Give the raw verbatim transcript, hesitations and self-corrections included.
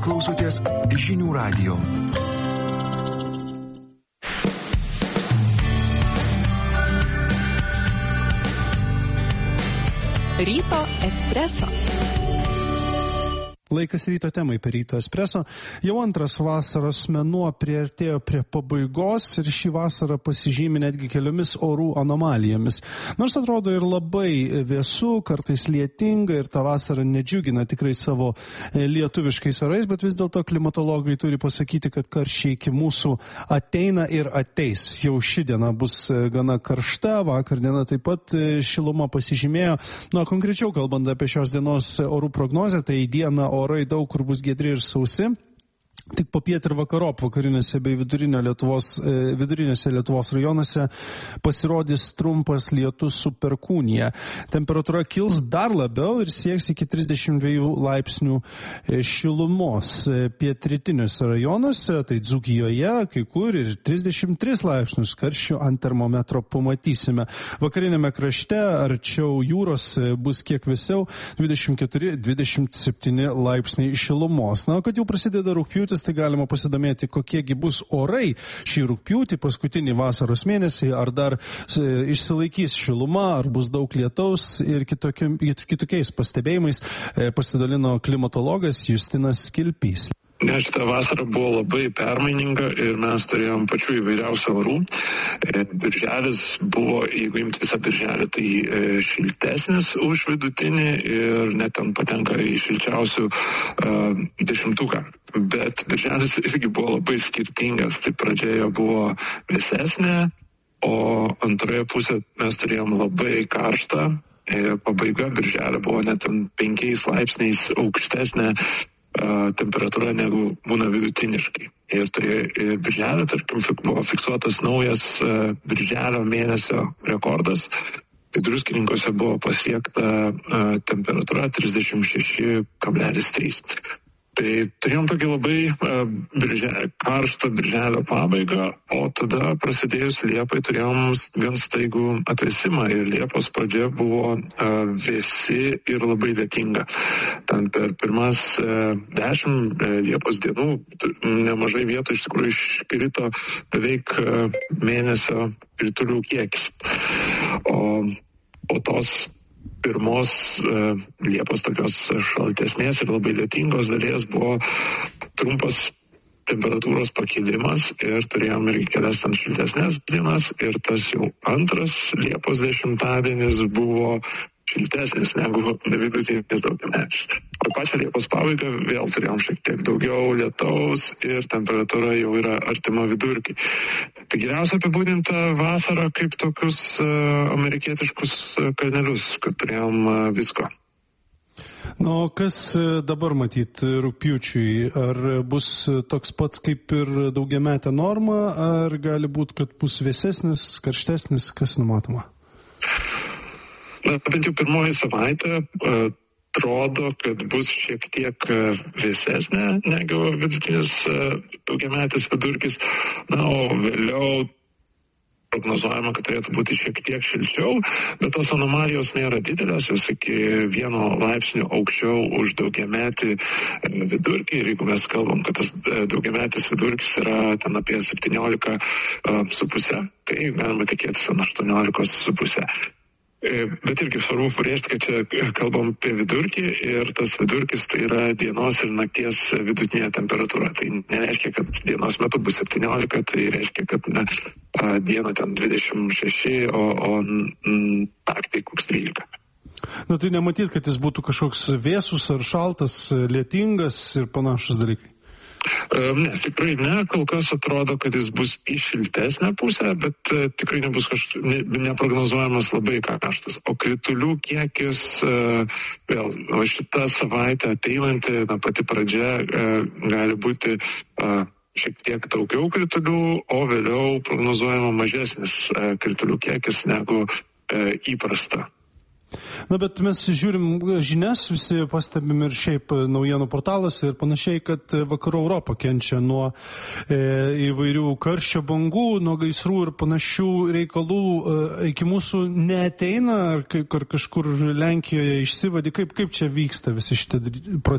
klausotės Žinių radijo. Ryto espreso. Laikas ryto temai per Ryto espreso. Jau antras vasaros mėnuo priartėjo prie pabaigos ir šį vasarą pasižymi netgi keliomis orų anomalijomis. Nors atrodo ir labai vėsu, kartais lietinga ir ta vasara nedžiugina tikrai savo lietuviškais orais, bet vis dėlto klimatologai turi pasakyti, kad karščiai iki mūsų ateina ir ateis. Jau ši diena bus gana karšta, vakar diena taip pat šiluma pasižymėjo. Nu, konkrečiau kalbant apie šios dienos orų prognozę, tai dieną orai daug kur bus giedri ir sausi. Tik popiet ir vakarop vakarinėse bei vidurinio Lietuvos, e, vidurinėse Lietuvos rajonuose pasirodys trumpas lietus su perkūnija. Temperatūra kils dar labiau ir sieks iki trisdešimt dviejų laipsnių e, šilumos. E, pietrytiniuose rajonuose, tai Dzūkijoje, kai kur ir trisdešimt tris laipsnius karščio ant termometro pamatysime. Vakarinėme krašte, arčiau jūros, e, bus kiek vėsiau, dvidešimt keturi dvidešimt septyni laipsniai šilumos. Na, kad jau prasideda rugpjūtis, tai galima pasidomėti, kokiegi bus orai šį rugpjūtį, paskutinį vasaros mėnesį, ar dar e, išsilaikys šiluma, ar bus daug lietaus ir kitokiu, kitokiais pastebėjimais e, pasidalino klimatologas Justinas Kilpys. Ne, šitą vasarą buvo labai permaininga ir mes turėjom pačių įvairiausių orų. Birželis buvo, jeigu imti visą birželį, tai šiltesnis už vidutinį ir net ten patenka į šilčiausių uh, dešimtuką. Bet birželis irgi buvo labai skirtingas. Tai pradžioje buvo vėsesnė, o antroje pusėje mes turėjom labai karštą. Pabaiga birželio buvo net penkiais laipsniais aukštesnė temperatūra negu būna vidutiniškai. Ir turėjo birželio, tarkim, buvo fiksuotas naujas birželio mėnesio rekordas. Tai druskininkuose buvo pasiekta temperatūra trisdešimt šeši kablelis trys. Tai turėjom tokį labai uh, birželio, karštą birželio pabaigą, o tada prasidėjus Liepai turėjom gan staigų atvėsimą ir Liepos pradžia buvo uh, vėsi ir labai lietinga. Ten per pirmas uh, dešimt uh, Liepos dienų nemažai vietų iš tikrųjų iškrito beveik uh, mėnesio kritulių kiekis. O po tos pirmos uh, Liepos tokios šaltesnės ir labai lietingos dalies buvo trumpas temperatūros pakilimas ir turėjom ir kelias ten šiltesnės dienas ir tas jau antras Liepos dešimtadienis buvo šiltesnis negu vidutinis daugiametis. O pačią Liepos pabaigą vėl turėjom šiek tiek daugiau lietaus ir temperatūra jau yra artima vidurkiai. Tai geriausia apibūdinta vasarą kaip tokius uh, amerikietiškus kalnelius, kad turėjom uh, visko. Nu, kas dabar matyt rugpjūčiui? Ar bus toks pats kaip ir daugiametė norma, ar gali būti, kad bus vėsesnis, karštesnis, kas numatoma? Na, bent jau pirmoji savaitė uh, atrodo, kad bus šiek tiek uh, vėsesnė negu vidutinis uh, daugiametis vidurkis. Na, o vėliau prognozuojama, kad turėtų būti šiek tiek šilčiau, bet tos anomalijos nėra didelės, jos iki vieno laipsnio aukščiau už daugiametį vidurkį. Ir jeigu mes kalbam, kad tas daugiametis vidurkis yra ten apie septyniolika su puse, tai galima tikėtis ant aštuoniolikos su puse. Bet irgi svarbu pabrėžti, kad čia kalbam apie vidurkį ir tas vidurkis tai yra dienos ir nakties vidutinė temperatūra. Tai nereiškia, kad dienos metu bus septyniolika, tai reiškia, kad ne, dieną ten dvidešimt šeši, o, o naktį koks trylika. Na tai nematyt, kad jis būtų kažkoks vėsus ar šaltas, lietingas ir panašus dalykai. Ne, tikrai ne, kol kas atrodo, kad jis bus į šiltesnę pusę, bet uh, tikrai nebus kažkaip ne, neprognozuojamas labai karštas. O kritulių kiekis, uh, vėl, o šitą savaitę ateinanti, na, pati pradžia uh, gali būti uh, šiek tiek daugiau kritulių, o vėliau prognozuojama mažesnis uh, kritulių kiekis negu uh, įprasta. Na, bet mes žiūrim žinias, visi pastebim ir šiaip naujienų portaluose ir panašiai, kad vakarų Europa kenčia nuo e, įvairių karščio bangų, nuo gaisrų ir panašių reikalų. E, iki mūsų neateina, ar, ar kažkur Lenkijoje išsivadi, kaip, kaip čia vyksta visi šitie procesai?